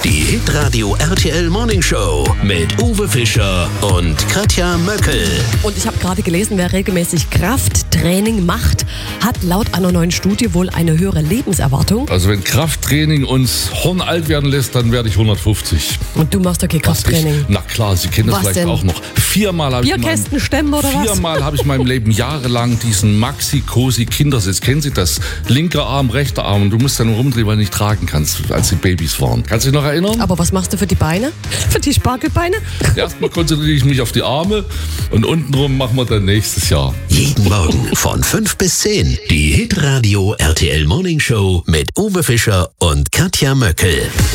Die Hitradio RTL Morning Show mit Uwe Fischer und Katja Möckel. Und ich habe gerade gelesen, wer regelmäßig Krafttraining macht, hat laut einer neuen Studie wohl eine höhere Lebenserwartung. Also wenn Krafttraining uns hornalt werden lässt, dann werde ich 150. Und du machst okay Krafttraining. Na klar, Sie kennen das Was vielleicht denn? auch noch. Viermal habe Bierkästen stemmen oder was? habe ich in meinem Leben jahrelang diesen Maxi-Cosi-Kindersitz. Kennen Sie das? Linker Arm, rechter Arm. Und du musst dann nur rumdrehen, weil du nicht tragen kannst, als die Babys waren. Kannst du dich noch erinnern? Aber was machst du für die Beine? Für die Spargelbeine? Erstmal konzentriere ich mich auf die Arme und untenrum machen wir dann nächstes Jahr. Jeden Morgen von 5 bis 10. Die Hitradio RTL Morning Show mit Uwe Fischer und Katja Möckel.